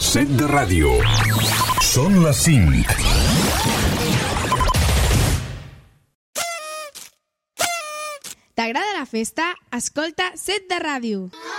Set de ràdio. Són les 5. T'agrada la festa? Escolta Set de ràdio.